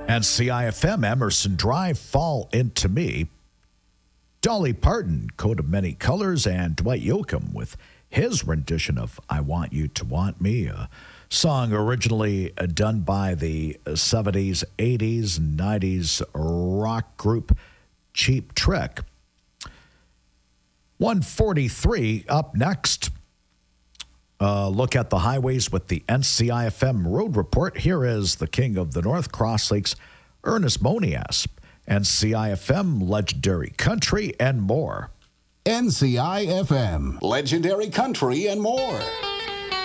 And CIFM, Emerson Drive, Fall Into Me. Dolly Parton, Coat of Many Colors, and Dwight Yoakam with his rendition of I Want You to Want Me, a song originally done by the 70s, 80s, and 90s rock group Cheap Trick. 143 up next. Look at the highways with the NCIFM Road Report. Here is the King of the North Cross Lakes, Ernest Monias, NCIFM Legendary Country and more. NCIFM Legendary Country and more.